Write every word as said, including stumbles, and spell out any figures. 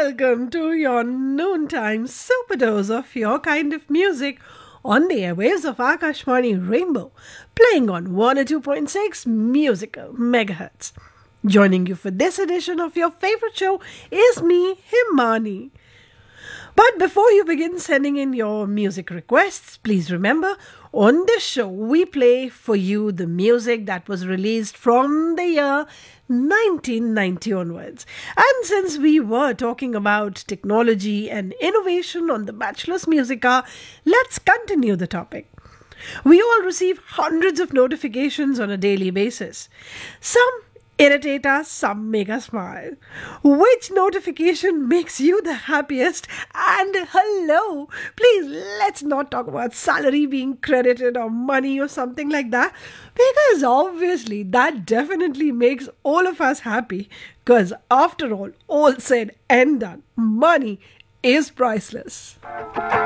welcome to your noontime superdose of your kind of music on the airwaves of Akashvani Rainbow, playing on one oh two point six musical megahertz. Joining you for this edition of your favorite show is me, Himani. But before you begin sending in your music requests, please remember, on this show we play for you the music that was released from the year nineteen ninety onwards. And since we were talking about technology and innovation on the Bachelor's Musica, let's continue the topic. We all receive hundreds of notifications on a daily basis. Some irritate us, some make us smile. Which notification makes you the happiest? And hello, please let's not talk about salary being credited or money or something like that, because obviously that definitely makes all of us happy, because after all, all said and done, money is priceless.